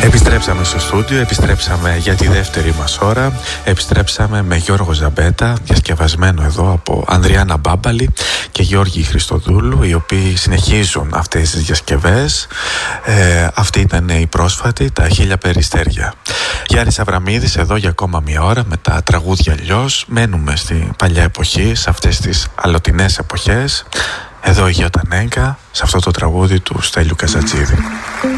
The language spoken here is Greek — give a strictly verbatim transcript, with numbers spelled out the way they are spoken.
Επιστρέψαμε στο στούντιο, επιστρέψαμε για τη δεύτερη μας ώρα. Επιστρέψαμε με Γιώργο Ζαμπέτα, διασκευασμένο εδώ από Ανδριάννα Μπάμπαλη και Γιώργη Χριστοδούλου, οι οποίοι συνεχίζουν αυτές τις διασκευές. Ε, αυτή ήταν η πρόσφατη, τα Χίλια Περιστέρια. Γιάννης Αβραμίδης εδώ για ακόμα μία ώρα με τα τραγούδια αλλιώς. Μένουμε στην παλιά εποχή, σε αυτές τις αλλοτινές εποχές. Εδώ η Γιώτα Νέγκα, σε αυτό το τραγούδι του Στέλιου Καζατζίδη.